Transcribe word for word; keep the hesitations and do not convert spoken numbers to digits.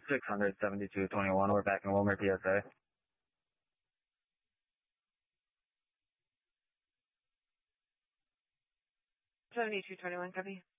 six hundred seventy-two twenty-one, we're back in Wilmer, P S A. seventy-two twenty-one, copy.